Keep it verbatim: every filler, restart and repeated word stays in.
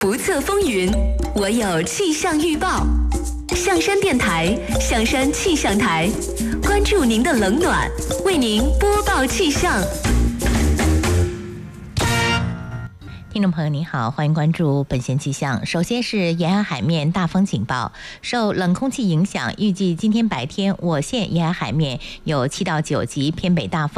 不测风云，我有气象预报。象山电台，象山气象台，关注您的冷暖，为您播报气象。 听众朋友您好，欢迎关注本县气象。首先是沿岸海面大风警报，受冷空气影响，预计今天白天我县沿岸海面有七到九级偏北大风。